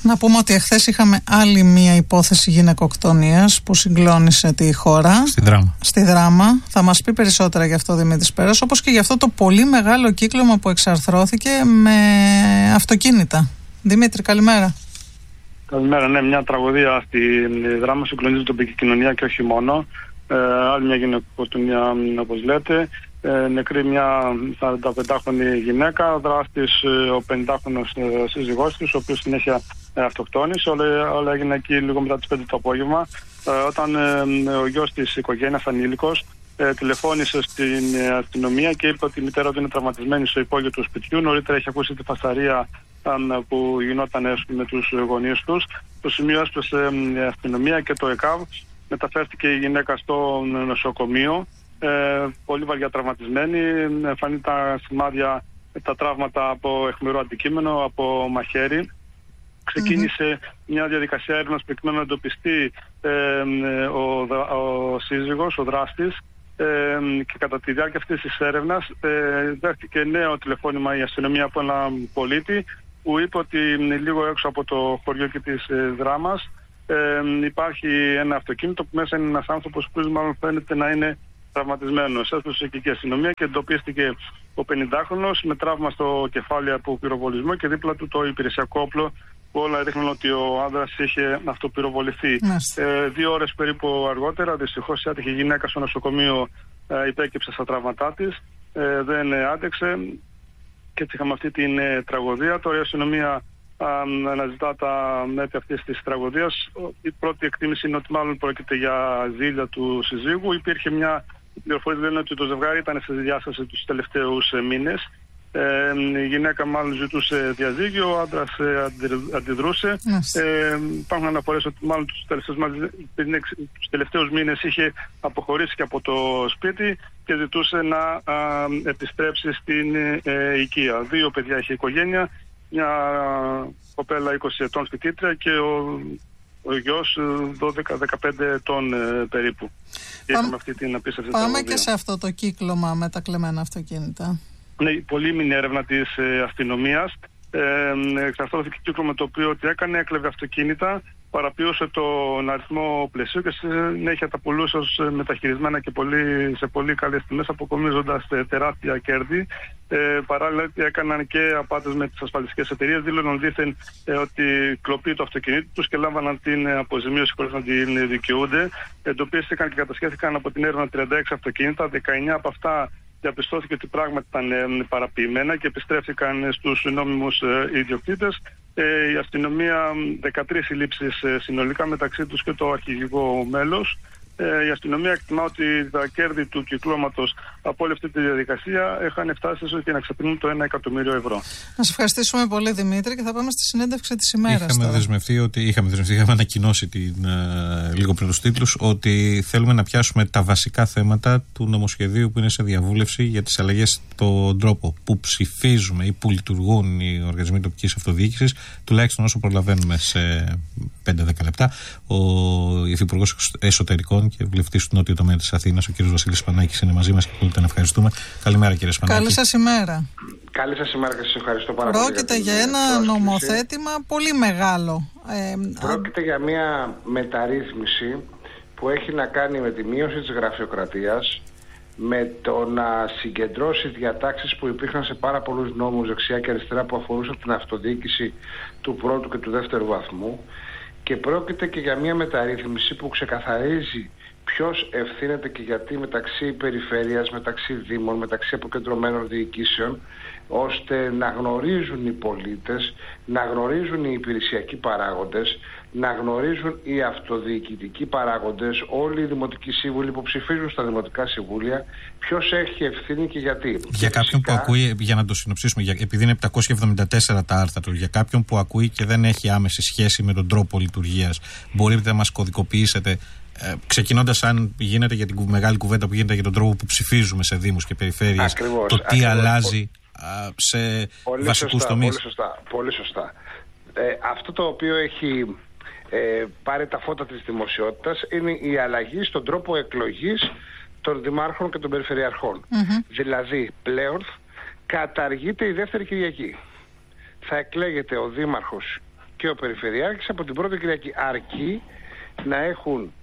Να πούμε ότι εχθές είχαμε άλλη μία υπόθεση γυναικοκτονίας που συγκλώνησε τη χώρα. Στη Δράμα. Θα μας πει περισσότερα γι' αυτό Δημήτρης Πέρας, όπως και γι' αυτό το πολύ μεγάλο κύκλωμα που εξαρθρώθηκε με αυτοκίνητα. Δημήτρη, καλημέρα. Καλημέρα, ναι, μια τραγωδία στη Δράμα, συγκλονίζει την τοπική κοινωνία και όχι μόνο. Άλλη μια γυναικοκτονία, όπως λέτε. Νεκρή μια 45χρονη γυναίκα, δράστης ο 50χρονος σύζυγός της, ο οποίος συνέχεια αυτοκτόνησε. Όλα έγινε εκεί λίγο μετά τις 5 το απόγευμα, όταν ο γιος της οικογένειας, ανήλικος, τηλεφώνησε στην αστυνομία και είπε ότι η μητέρα του είναι τραυματισμένη στο υπόγειο του σπιτιού. Νωρίτερα έχει ακούσει τη φασαρία που γινόταν με τους γονείς τους. Το σημείο έσπασε η αστυνομία και το ΕΚΑΒ. Μεταφέρθηκε η γυναίκα στο νοσοκομείο, πολύ βαριά τραυματισμένη. Φανεί τα σημάδια, τα τραύματα από αιχμηρό αντικείμενο, από μαχαίρι. Ξεκίνησε μια διαδικασία έρευνας προκειμένου να εντοπιστεί ο σύζυγος, ο δράστης, και κατά τη διάρκεια αυτής της έρευνας δέχτηκε νέο τηλεφώνημα η αστυνομία από έναν πολίτη που είπε ότι λίγο έξω από το χωριό και της Δράμας υπάρχει ένα αυτοκίνητο που μέσα είναι ένας άνθρωπος που μάλλον φαίνεται να είναι τραυματισμένος. Έστωσε και η αστυνομία και εντοπίστηκε ο 50χρονος με τραύμα στο κεφάλι από πυροβολισμό και δίπλα του το υπηρεσιακό όπλο που όλα δείχνουν ότι ο άνδρας είχε αυτοπυροβοληθεί. 2 ώρες περίπου αργότερα, δυστυχώς η άτυχη γυναίκα στο νοσοκομείο υπέκυψε στα τραύματά της, δεν άντεξε και έτσι είχαμε αυτή την τραγωδία. Τώρα η αστυνομία αναζητά τα μέτρα αυτής της τραγωδίας. Η πρώτη εκτίμηση είναι ότι μάλλον πρόκειται για ζήλια του συζύγου. Υπήρχε μια πληροφορία λένε ότι το ζευγάρι ήταν σε διάσταση τους τελευταίους μήνες. Η γυναίκα μάλλον ζητούσε διαζύγιο, ο άντρας αντιδρούσε. Υπάρχουν αναφορές ότι μάλλον τους τελευταίους μήνες είχε αποχωρήσει και από το σπίτι και ζητούσε να επιστρέψει στην οικία. 2 παιδιά είχε η οικογένεια, μια κοπέλα 20 ετών φοιτήτρια και ο γιος 12-15 ετών περίπου. Είχαμε αυτή την απίστευτη τραγωδία. Πάμε και σε αυτό το κύκλωμα με τα κλεμμένα αυτοκίνητα. Ναι, πολύ μήνυ έρευνα της αστυνομίας. Εξαρθρώθηκε κύκλωμα το οποίο ότι έκλεβε αυτοκίνητα, παραποιούσε τον αριθμό πλαισίου και συνέχεια τα πουλούσε ως μεταχειρισμένα και σε πολύ καλές τιμές, αποκομίζοντας τεράστια κέρδη. Παράλληλα έκαναν και απάτες με τις ασφαλιστικές εταιρείες, δήλωναν δήθεν ότι κλοπεί το αυτοκίνητο τους και λάμβαναν την αποζημίωση χωρίς να την δικαιούνται. Εντοπίστηκαν και κατασχέθηκαν από την έρευνα 36 αυτοκίνητα, 19 από αυτά διαπιστώθηκε ότι πράγματι ήταν παραποιημένα και επιστρέφθηκαν στους νόμιμους ιδιοκτήτες. Η αστυνομία 13 συλλήψεις συνολικά, μεταξύ τους και το αρχηγικό μέλος. Η αστυνομία εκτιμά ότι τα κέρδη του κυκλώματος από όλη αυτή τη διαδικασία είχαν φτάσει ίσως και να ξεπερνούν το 1 εκατομμύριο ευρώ. Να σε ευχαριστήσουμε πολύ, Δημήτρη, και θα πάμε στη συνέντευξη της ημέρας. Είχαμε ανακοινώσει λίγο πριν τους τίτλους ότι θέλουμε να πιάσουμε τα βασικά θέματα του νομοσχεδίου που είναι σε διαβούλευση για τις αλλαγές στον τρόπο που ψηφίζουμε ή που λειτουργούν οι οργανισμοί τοπικής αυτοδιοίκησης, τουλάχιστον όσο προλαβαίνουμε σε 5-10 λεπτά. Ο Υφυπουργός Εσωτερικών και βουλευτής του Νότιου Τομέα της Αθήνας, ο κ. Βασίλης Σπανάκης, είναι μαζί μας και πολύ τον ευχαριστούμε. Καλημέρα, κύριε Σπανάκη. Καλή σας ημέρα. Καλή σας ημέρα και σας ευχαριστώ πάρα πολύ. Πρόκειται για ένα νομοθέτημα πολύ μεγάλο. Πρόκειται για μια μεταρρύθμιση που έχει να κάνει με τη μείωση της γραφειοκρατίας, με το να συγκεντρώσει διατάξεις που υπήρχαν σε πάρα πολλούς νόμους δεξιά και αριστερά που αφορούσαν την αυτοδιοίκηση του πρώτου και του δεύτερου βαθμού, και πρόκειται και για μια μεταρρύθμιση που ξεκαθαρίζει ποιος ευθύνεται και γιατί μεταξύ περιφέρειας, μεταξύ δήμων, μεταξύ αποκεντρωμένων διοικήσεων, ώστε να γνωρίζουν οι πολίτες, να γνωρίζουν οι υπηρεσιακοί παράγοντες, να γνωρίζουν οι αυτοδιοικητικοί παράγοντες, όλοι οι δημοτικοί σύμβουλοι που ψηφίζουν στα δημοτικά συμβούλια, ποιος έχει ευθύνη και γιατί. Για κάποιον που ακούει, για να το συνοψίσουμε, επειδή είναι 774 τα άρθρα του, για κάποιον που ακούει και δεν έχει άμεση σχέση με τον τρόπο λειτουργίας, μπορείτε να μας κωδικοποιήσετε, ξεκινώντας αν γίνεται για την μεγάλη κουβέντα που γίνεται για τον τρόπο που ψηφίζουμε σε δήμους και περιφέρειες, το τι αλλάζει σε βασικούς τομείς. Πολύ σωστά. Αυτό το οποίο έχει πάρει τα φώτα της δημοσιότητας είναι η αλλαγή στον τρόπο εκλογής των δημάρχων και των περιφερειαρχών. Δηλαδή πλέον καταργείται η δεύτερη Κυριακή. Θα εκλέγεται ο δήμαρχος και ο Περιφερειάρχης από την πρώτη Κυριακή. Αρκεί να έχουν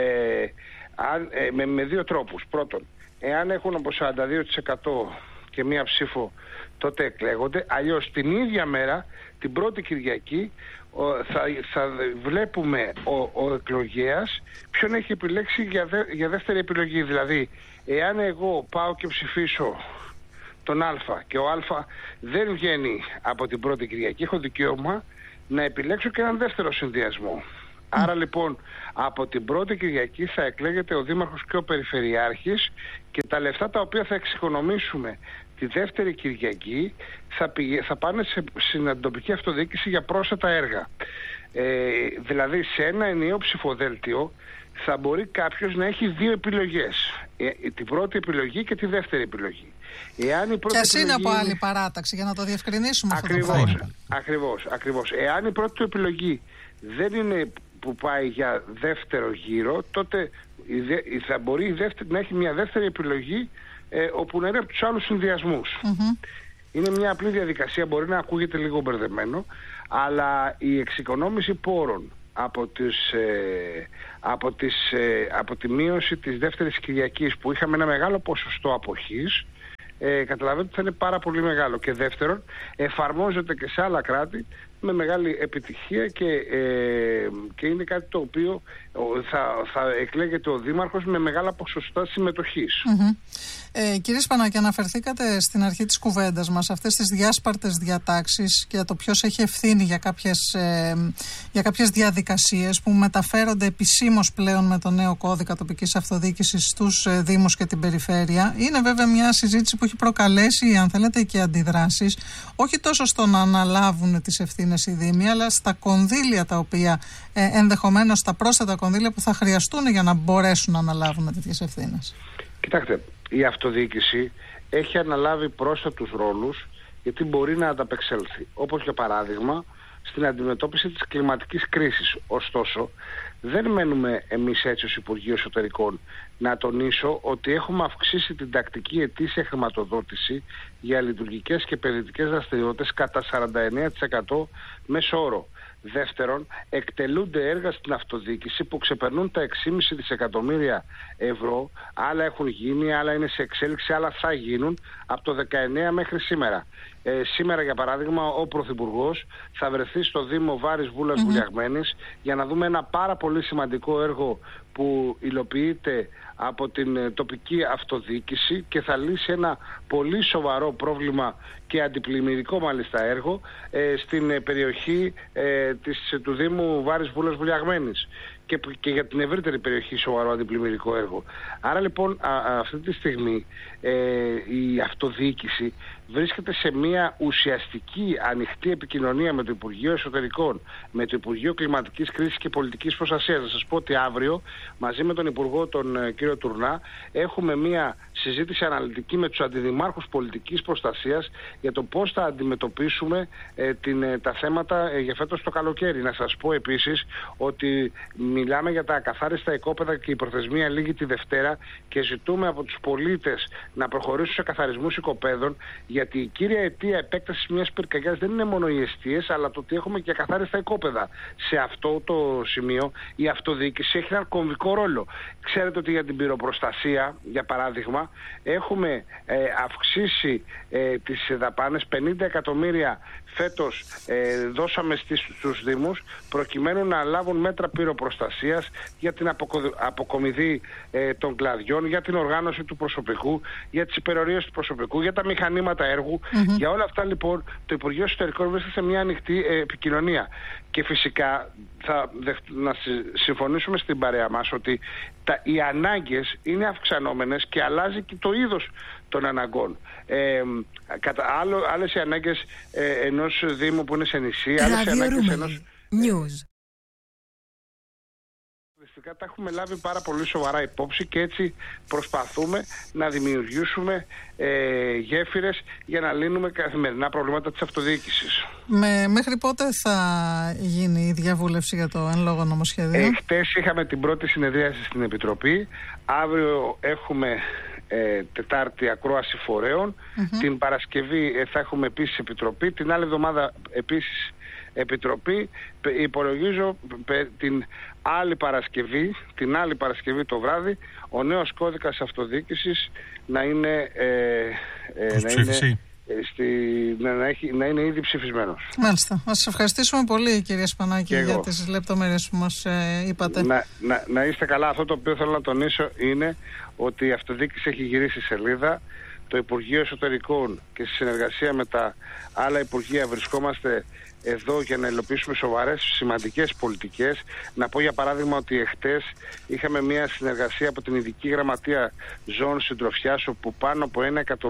με δύο τρόπους. Πρώτον, εάν έχουν από 42% και μία ψήφο, τότε εκλέγονται. Αλλιώς την ίδια μέρα, την πρώτη Κυριακή, θα βλέπουμε ο εκλογέας ποιον έχει επιλέξει για δεύτερη επιλογή. Δηλαδή, εάν εγώ πάω και ψηφίσω τον Α και ο Α δεν βγαίνει από την πρώτη Κυριακή, έχω δικαίωμα να επιλέξω και έναν δεύτερο συνδυασμό. Άρα λοιπόν από την πρώτη Κυριακή θα εκλέγεται ο Δήμαρχος και ο Περιφερειάρχης, και τα λεφτά τα οποία θα εξοικονομήσουμε τη δεύτερη Κυριακή θα πάνε στην τοπική αυτοδιοίκηση για πρόσθετα έργα. Δηλαδή σε ένα ενιαίο ψηφοδέλτιο θα μπορεί κάποιος να έχει δύο επιλογές. Την πρώτη επιλογή και τη δεύτερη επιλογή. Και ας είναι από άλλη παράταξη, για να το διευκρινίσουμε αυτό το πράγμα. Ακριβώς. Εάν η πρώτη του επιλογή δεν είναι που πάει για δεύτερο γύρο, τότε θα μπορεί να έχει μια δεύτερη επιλογή όπου να είναι από τους άλλους συνδυασμούς. Είναι μια απλή διαδικασία, μπορεί να ακούγεται λίγο μπερδεμένο, αλλά η εξοικονόμηση πόρων από τη μείωση της δεύτερης Κυριακής, που είχαμε ένα μεγάλο ποσοστό αποχής, καταλαβαίνετε ότι θα είναι πάρα πολύ μεγάλο. Και δεύτερον, εφαρμόζεται και σε άλλα κράτη με μεγάλη επιτυχία και είναι κάτι το οποίο θα εκλέγεται ο Δήμαρχος με μεγάλα ποσοστά συμμετοχής. Κύριε Σπανάκη, αναφερθήκατε στην αρχή της κουβέντας μας αυτές τις διάσπαρτες διατάξεις και για το ποιος έχει ευθύνη για κάποιες διαδικασίες που μεταφέρονται επισήμως πλέον με το νέο κώδικα τοπικής αυτοδιοίκησης στους Δήμους και την Περιφέρεια. Είναι βέβαια μια συζήτηση που έχει προκαλέσει, αν θέλετε, και αντιδράσεις, όχι τόσο στο να αναλάβουν τις ευθύνες οι Δήμοι, αλλά στα κονδύλια τα οποία ενδεχομένως, τα πρόσθετα κονδύλια που θα χρειαστούν για να μπορέσουν να αναλάβουν τέτοιες ευθύνες. Κοιτάξτε, η αυτοδιοίκηση έχει αναλάβει πρόσθετους ρόλους γιατί μπορεί να ανταπεξέλθει. Όπως για παράδειγμα στην αντιμετώπιση της κλιματικής κρίσης. Ωστόσο, δεν μένουμε εμείς έτσι ως Υπουργείο Εσωτερικών. Να τονίσω ότι έχουμε αυξήσει την τακτική ετήσια χρηματοδότηση για λειτουργικές και επενδυτικές δραστηριότητες κατά 49% μέσο όρο. Δεύτερον, εκτελούνται έργα στην αυτοδιοίκηση που ξεπερνούν τα 6,5 δισεκατομμύρια ευρώ. Άλλα έχουν γίνει, άλλα είναι σε εξέλιξη, άλλα θα γίνουν από το 19 μέχρι σήμερα. Σήμερα, για παράδειγμα, ο Πρωθυπουργός θα βρεθεί στο Δήμο Βάρης Βούλας Βουλιαγμένης για να δούμε ένα πάρα πολύ σημαντικό έργο που υλοποιείται από την τοπική αυτοδιοίκηση και θα λύσει ένα πολύ σοβαρό πρόβλημα και αντιπλημμυρικό μάλιστα έργο στην περιοχή του Δήμου Βάρης Βούλας Βουλιαγμένης και για την ευρύτερη περιοχή σοβαρό αντιπλημμυρικό έργο. Άρα λοιπόν αυτή τη στιγμή η αυτοδιοίκηση βρίσκεται σε μια ουσιαστική ανοιχτή επικοινωνία με το Υπουργείο Εσωτερικών, με το Υπουργείο Κλιματικής Κρίσης και Πολιτικής Προστασίας. Να σας πω ότι αύριο μαζί με τον Υπουργό, τον κύριο Τουρνά, έχουμε μια συζήτηση αναλυτική με τους αντιδημάρχους πολιτικής προστασίας για το πώς θα αντιμετωπίσουμε τα θέματα για φέτος το καλοκαίρι. Να σας πω επίσης ότι μιλάμε για τα ακαθάριστα οικόπεδα και η προθεσμία λήγει τη Δευτέρα και ζητούμε από τους πολίτες να προχωρήσουν σε καθαρισμούς οικοπαίδων, γιατί η κύρια αιτία επέκτασης μιας πυρκαγιάς δεν είναι μόνο οι εστίες, αλλά το ότι έχουμε και ακαθάριστα οικόπεδα. Σε αυτό το σημείο η αυτοδιοίκηση έχει έναν κομβικό ρόλο. Ξέρετε ότι για την πυροπροστασία, για παράδειγμα, έχουμε αυξήσει τις δαπάνες. 50 εκατομμύρια φέτος δώσαμε στους Δήμους προκειμένου να λάβουν μέτρα πυροπροστασίας για την αποκομιδή των κλαδιών, για την οργάνωση του προσωπικού, για τις υπερορίες του προσωπικού, για τα μηχανήματα έργου. Για όλα αυτά λοιπόν το Υπουργείο Εσωτερικών βρίσκεται σε μια ανοιχτή επικοινωνία. Και φυσικά να συμφωνήσουμε στην παρέα μας ότι οι ανάγκες είναι αυξανόμενες και αλλάζει και το είδος των αναγκών. Άλλες οι ανάγκες ενός Δήμου που είναι σε νησί, άλλες οι ανάγκες ενός... News. Τα έχουμε λάβει πάρα πολύ σοβαρά υπόψη και έτσι προσπαθούμε να δημιουργήσουμε γέφυρες για να λύνουμε καθημερινά προβλήματα της αυτοδιοίκησης. Μέχρι πότε θα γίνει η διαβούλευση για το εν λόγω νομοσχέδιο? Χτες είχαμε την πρώτη συνεδρίαση στην Επιτροπή. Αύριο έχουμε Τετάρτη ακρόαση φορέων. Την Παρασκευή θα έχουμε επίσης Επιτροπή. Την άλλη εβδομάδα επίσης επιτροπή. Υπολογίζω την άλλη Παρασκευή το βράδυ ο νέος κώδικας αυτοδιοίκησης να είναι να είναι ήδη ψηφισμένος. Μάλιστα. Να σας ευχαριστήσουμε πολύ, κύριε Σπανάκη, για τις λεπτομέρειες που μας είπατε. Να είστε καλά. Αυτό το οποίο θέλω να τονίσω είναι ότι η αυτοδιοίκηση έχει γυρίσει σελίδα. Το Υπουργείο Εσωτερικών και στη συνεργασία με τα άλλα Υπουργεία βρισκόμαστε εδώ για να υλοποιήσουμε σοβαρές, σημαντικές πολιτικές. Να πω για παράδειγμα ότι εχθές είχαμε μια συνεργασία από την Ειδική Γραμματεία Ζώων Συντροφιάς, όπου πάνω από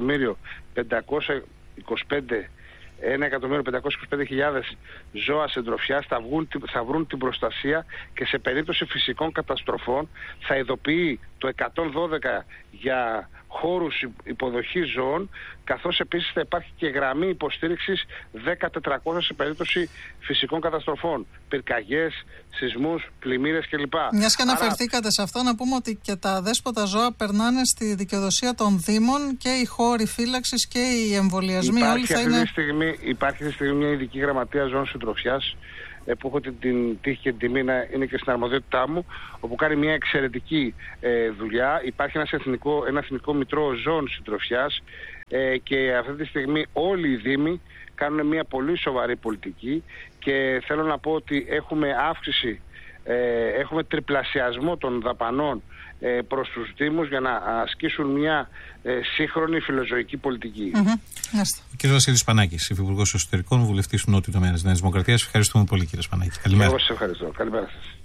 1.525.000 ζώα συντροφιάς θα βρουν την προστασία και σε περίπτωση φυσικών καταστροφών θα ειδοποιεί το 112 για χώρους υποδοχής ζώων, καθώς επίσης θα υπάρχει και γραμμή υποστήριξης 10.400 σε περίπτωση φυσικών καταστροφών, πυρκαγιές, σεισμούς, πλημμύρες κλπ. Μιας και αναφερθήκατε σε αυτό, να πούμε ότι και τα αδέσποτα ζώα περνάνε στη δικαιοδοσία των Δήμων, και οι χώροι φύλαξης και οι εμβολιασμοί. Υπάρχει αυτή τη στιγμή μια Ειδική Γραμματεία Ζώων Συντροφιάς, που έχω την τύχη και την τιμή να είναι και στην αρμοδιότητά μου, όπου κάνει μια εξαιρετική δουλειά. Υπάρχει ένα εθνικό μητρό ζώων συντροφιάς, και αυτή τη στιγμή όλοι οι Δήμοι κάνουν μια πολύ σοβαρή πολιτική, και θέλω να πω ότι έχουμε αύξηση, έχουμε τριπλασιασμό των δαπανών προς τους Δήμους για να ασκήσουν μια σύγχρονη φιλοζωική πολιτική. Κύριε Βασίλη Σπανάκης, Υφυπουργός Εσωτερικών, βουλευτής του Νότιου τομέα της Νέας Δημοκρατίας. Ευχαριστούμε πολύ, κύριε Σπανάκη. Καλημέρα. Εγώ σας ευχαριστώ. Καλημέρα σας.